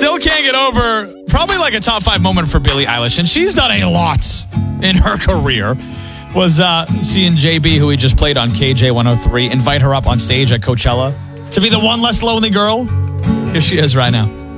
Still can't get over probably like a top 5 moment for Billie Eilish, and she's done a lot in her career. Was seeing JB, who we just played on KJ103, invite her up on stage at Coachella to be the one less lonely girl. Here she is right now.